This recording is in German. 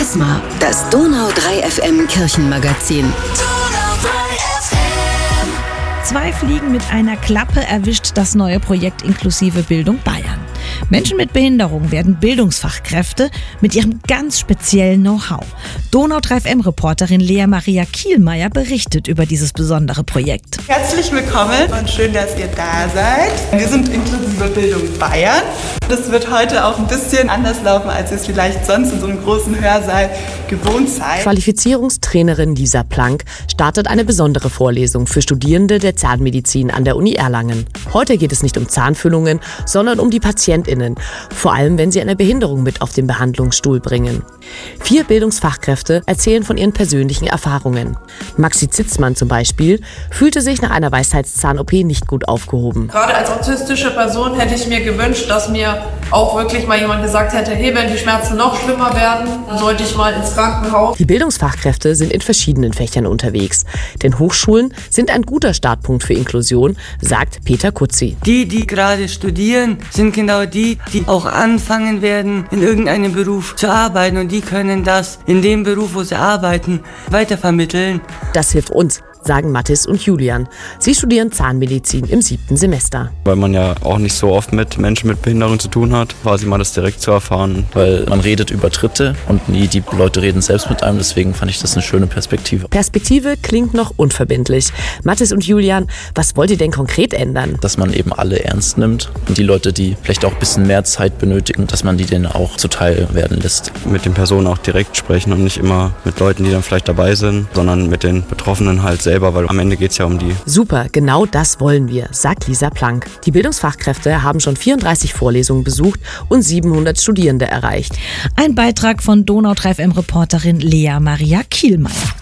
Charisma, das Donau 3 FM Kirchenmagazin. Donau 3 FM. 2 Fliegen mit einer Klappe erwischt das neue Projekt Inklusive Bildung Bayern. Menschen mit Behinderung werden Bildungsfachkräfte mit ihrem ganz speziellen Know-how. Donau 3 FM-Reporterin Lea Maria Kielmeier berichtet über dieses besondere Projekt. Herzlich willkommen und schön, dass ihr da seid. Wir sind Inklusive Bildung Bayern. Das wird heute auch ein bisschen anders laufen, als ihr es vielleicht sonst in so einem großen Hörsaal gewohnt seid. Qualifizierungstrainerin Lisa Plank startet eine besondere Vorlesung für Studierende der Zahnmedizin an der Uni Erlangen. Heute geht es nicht um Zahnfüllungen, sondern um die PatientInnen, vor allem wenn sie eine Behinderung mit auf den Behandlungsstuhl bringen. 4 Bildungsfachkräfte erzählen von ihren persönlichen Erfahrungen. Maxi Zitzmann zum Beispiel fühlte sich nach einer Weisheitszahn-OP nicht gut aufgehoben. Gerade als autistische Person hätte ich mir gewünscht, dass mir auch wirklich mal jemand gesagt hätte, hey, wenn die Schmerzen noch schlimmer werden, dann sollte ich mal ins Krankenhaus. Die Bildungsfachkräfte sind in verschiedenen Fächern unterwegs. Denn Hochschulen sind ein guter Startpunkt für Inklusion, sagt Peter Kutzi. Die gerade studieren, sind genau die auch anfangen werden, in irgendeinem Beruf zu arbeiten. Und die können das in dem Beruf, wo sie arbeiten, weitervermitteln. Das hilft uns, sagen Mathis und Julian. Sie studieren Zahnmedizin im 7. Semester. Weil man ja auch nicht so oft mit Menschen mit Behinderung zu tun hat, quasi mal das direkt zu erfahren. Weil man redet über Dritte und nie die Leute reden selbst mit einem, deswegen fand ich das eine schöne Perspektive. Perspektive klingt noch unverbindlich. Mathis und Julian, was wollt ihr denn konkret ändern? Dass man eben alle ernst nimmt und die Leute, die vielleicht auch ein bisschen mehr Zeit benötigen, dass man die denen auch zuteil werden lässt. Mit den Personen auch direkt sprechen und nicht immer mit Leuten, die dann vielleicht dabei sind, sondern mit den Betroffenen halt selber, weil am Ende geht es ja um die. Super, genau das wollen wir, sagt Lisa Plank. Die Bildungsfachkräfte haben schon 34 Vorlesungen besucht und 700 Studierende erreicht. Ein Beitrag von Donau 3 FM-Reporterin Lea Maria Kielmeier.